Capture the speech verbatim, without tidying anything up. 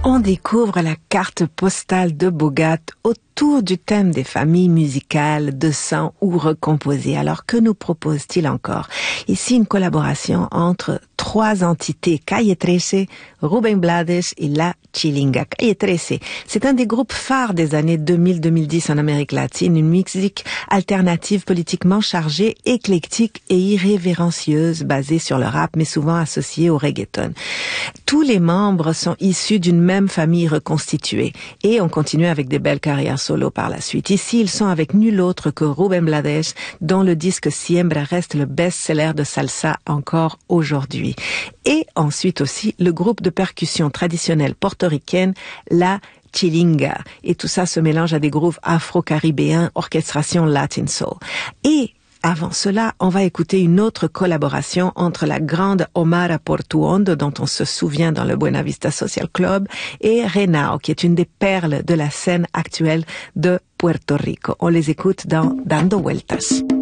On découvre la carte postale de Bogate autour du thème des familles musicales, de sang ou recomposées. Alors, que nous propose-t-il encore? Ici, une collaboration entre trois entités, Calle trece, Rubén Blades et La Chilinga. Calle trece, c'est un des groupes phares des années deux mille à deux mille dix en Amérique latine, une musique alternative politiquement chargée, éclectique et irrévérencieuse, basée sur le rap, mais souvent associée au reggaeton. Tous les membres sont issus d'une même famille reconstituée et on continue avec des belles carrières solo par la suite. Ici, ils sont avec nul autre que Rubén Blades, dont le disque Siembra reste le best-seller de salsa encore aujourd'hui. Et ensuite aussi, le groupe de percussion traditionnelle portoricaine, La Chilinga. Et tout ça se mélange à des grooves afro-caribéens, orchestration Latin Soul. Et avant cela, on va écouter une autre collaboration entre la grande Omara Portuondo, dont on se souvient dans le Buena Vista Social Club, et Renao, qui est une des perles de la scène actuelle de Puerto Rico. On les écoute dans Dando Vueltas.